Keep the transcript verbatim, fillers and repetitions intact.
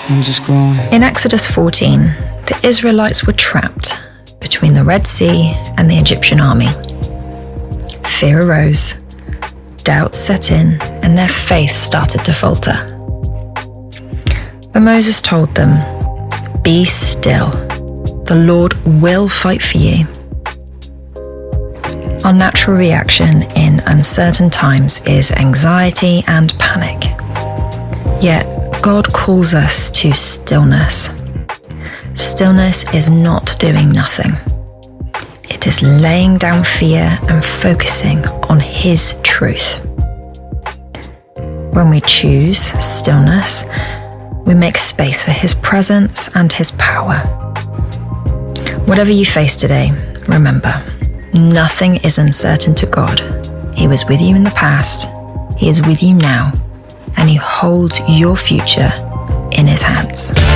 I'm just growing. In Exodus fourteen, the Israelites were trapped between the Red Sea and the Egyptian army. Fear arose, doubts set in, and their faith started to falter. But Moses told them, "Be still. The Lord will fight for you." Our natural reaction in uncertain times is anxiety and panic. Yet God calls us to stillness. Stillness is not doing nothing. It is laying down fear and focusing on His truth. When we choose stillness, we make space for His presence and His power. Whatever you face today, remember, nothing is uncertain to God. He was with you in the past, He is with you now, and He holds your future in His hands.